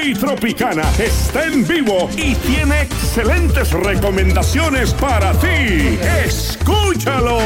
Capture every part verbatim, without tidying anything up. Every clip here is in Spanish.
Betplay Tropicana está en vivo y tiene excelentes recomendaciones para ti. ¡Escúchalo!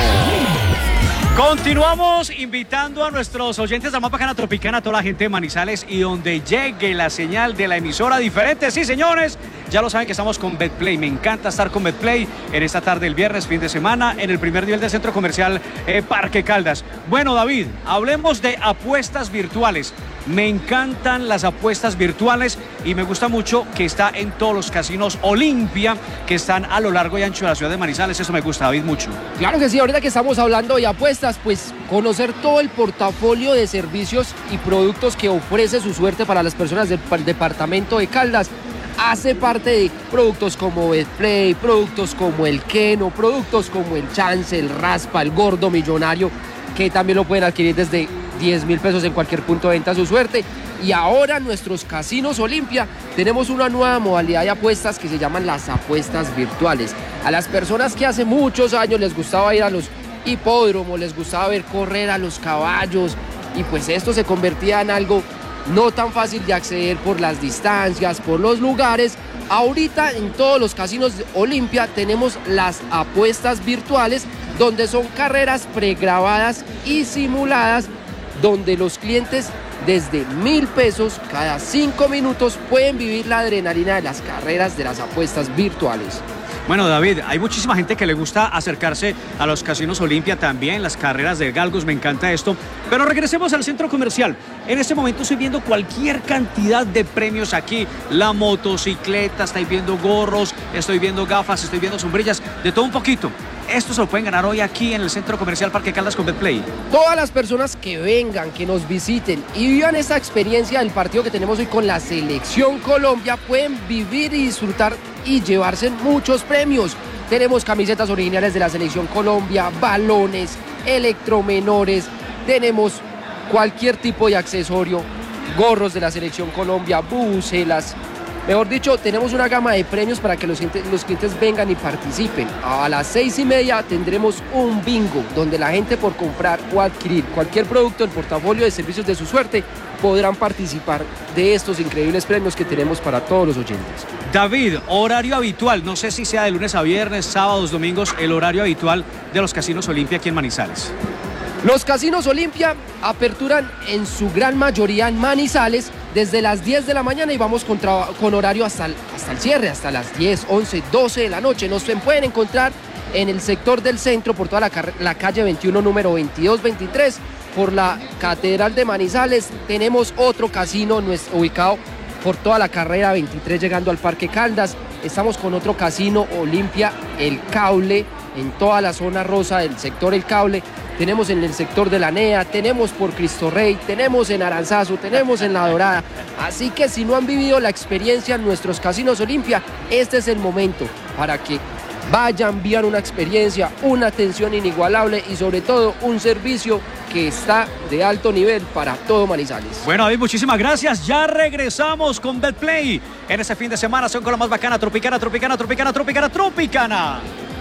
Continuamos invitando a nuestros oyentes de la más bacana Tropicana, a toda la gente de Manizales y donde llegue la señal de la emisora diferente. Sí, señores, ya lo saben que estamos con Betplay. Me encanta estar con Betplay en esta tarde del viernes, fin de semana, en el primer nivel del centro comercial eh, Parque Caldas. Bueno, David, hablemos de apuestas virtuales. Me encantan las apuestas virtuales y me gusta mucho que está en todos los casinos Olimpia que están a lo largo y ancho de la ciudad de Manizales. Eso me gusta, David, mucho. Claro que sí, ahorita que estamos hablando de apuestas, pues conocer todo el portafolio de servicios y productos que ofrece Su Suerte para las personas del departamento de Caldas. Hace parte de productos como Betplay, productos como el Keno, productos como el Chance, el Raspa, el Gordo Millonario, que también lo pueden adquirir desde diez mil pesos en cualquier punto de venta Su Suerte. Y ahora en nuestros casinos Olimpia tenemos una nueva modalidad de apuestas que se llaman las apuestas virtuales. A las personas que hace muchos años les gustaba ir a los hipódromos, les gustaba ver correr a los caballos, y pues esto se convertía en algo no tan fácil de acceder por las distancias, por los lugares. Ahorita en todos los casinos de Olimpia tenemos las apuestas virtuales, donde son carreras pregrabadas y simuladas, donde los clientes desde mil pesos cada cinco minutos pueden vivir la adrenalina de las carreras de las apuestas virtuales. Bueno, David, hay muchísima gente que le gusta acercarse a los casinos Olimpia también, las carreras de galgos, me encanta esto. Pero regresemos al centro comercial. En este momento estoy viendo cualquier cantidad de premios aquí. La motocicleta, estoy viendo gorros, estoy viendo gafas, estoy viendo sombrillas, de todo un poquito. Esto se lo pueden ganar hoy aquí en el centro comercial Parque Caldas con Betplay. Todas las personas que vengan, que nos visiten y vivan esta experiencia del partido que tenemos hoy con la Selección Colombia, pueden vivir y disfrutar y llevarse muchos premios. Tenemos camisetas originales de la Selección Colombia, balones, electromenores, tenemos cualquier tipo de accesorio, gorros de la Selección Colombia, bubucelas. Mejor dicho, tenemos una gama de premios para que los, los clientes vengan y participen. A las seis y media tendremos un bingo, donde la gente por comprar o adquirir cualquier producto del portafolio de servicios de Su Suerte podrán participar de estos increíbles premios que tenemos para todos los oyentes. David, horario habitual, no sé si sea de lunes a viernes, sábados, domingos, el horario habitual de los casinos Olimpia aquí en Manizales. Los casinos Olimpia aperturan en su gran mayoría en Manizales desde las diez de la mañana y vamos con, con horario hasta el, hasta el cierre, hasta las diez, once, doce de la noche. Nos pueden encontrar en el sector del centro, por toda la, la calle veintiuno, número veintidós veintitrés, por la Catedral de Manizales. Tenemos otro casino ubicado por toda la carrera veintitrés, llegando al Parque Caldas. Estamos con otro casino Olimpia, El Cable, en toda la zona rosa del sector El Cable. Tenemos en el sector de la N E A, tenemos por Cristo Rey, tenemos en Aranzazu, tenemos en La Dorada. Así que si no han vivido la experiencia en nuestros casinos Olimpia, este es el momento para que vayan, vivan una experiencia, una atención inigualable y sobre todo un servicio que está de alto nivel para todo Manizales. Bueno, David, muchísimas gracias. Ya regresamos con Betplay. En este fin de semana son con la más bacana, Tropicana, Tropicana, Tropicana, Tropicana, Tropicana.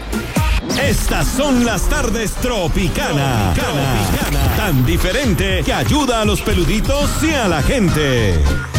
Estas son las tardes Tropicana. Tropicana. Tan diferente que ayuda a los peluditos y a la gente.